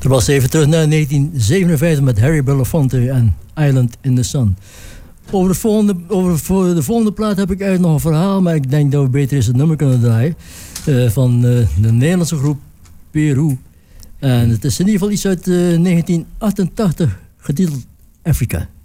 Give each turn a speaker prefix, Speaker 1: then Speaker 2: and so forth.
Speaker 1: was even terug naar 1957 met Harry Belafonte en Island in the Sun. Over de volgende plaat heb ik eigenlijk nog een verhaal, maar ik denk dat we beter eens het nummer kunnen draaien. Van de Nederlandse groep Peru. En het is in ieder geval iets uit 1988, getiteld Afrika.